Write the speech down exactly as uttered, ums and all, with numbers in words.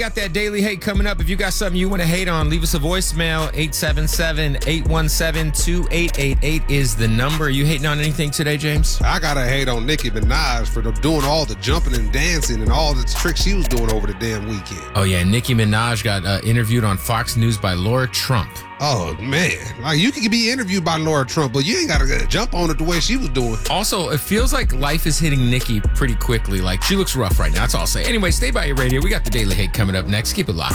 Got that daily hate coming up. If you got something you want to hate on, leave us a voicemail. eight seven seven, eight one seven, two eight eight eight is the number. Are you hating on anything today, James? I gotta hate on Nicki Minaj for the, doing all the jumping and dancing and all the tricks she was doing over the damn weekend. Oh, yeah. Nicki Minaj got uh, interviewed on Fox News by Laura Trump. Oh, man. Like, you can be interviewed by Laura Trump, but you ain't gotta jump on it the way she was doing. Also, it feels like life is hitting Nicki pretty quickly. Like, she looks rough right now. That's all I'll say. Anyway, stay by your radio. We got the daily hate coming up next. Keep it locked.